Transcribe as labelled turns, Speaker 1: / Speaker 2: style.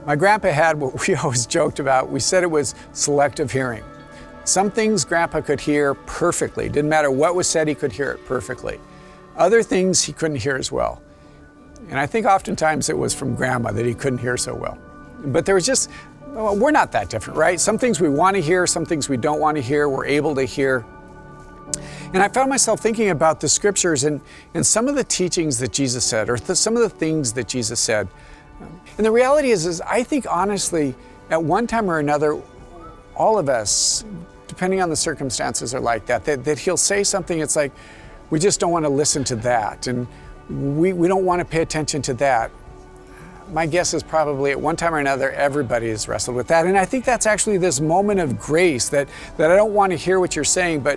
Speaker 1: My grandpa had what we always joked about. We said it was selective hearing. Some things grandpa could hear perfectly. Didn't matter what was said, he could hear it perfectly. Other things he couldn't hear as well. And I think oftentimes it was from grandma that he couldn't hear so well. But there was just, well, we're not that different, right? Some things we want to hear, some things we don't want to hear, we're able to hear. And I found myself thinking about the scriptures and some of the teachings that Jesus said, or some of the things that Jesus said. And the reality is I think honestly, at one time or another, all of us, depending on the circumstances, are like that he'll say something, it's like, we just don't want to listen to that. And we don't want to pay attention to that. My guess is probably at one time or another, everybody has wrestled with that. And I think that's actually this moment of grace that I don't want to hear what you're saying, but